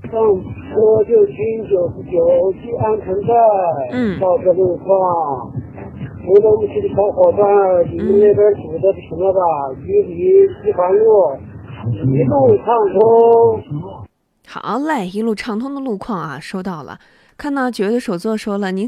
我就请99系安全带，到这路况。湖东区的小伙伴，你们那边堵得不行了吧？距离西环路一路畅通。 好嘞，一路畅通的路况啊，收到了。看到9月的首座说了，您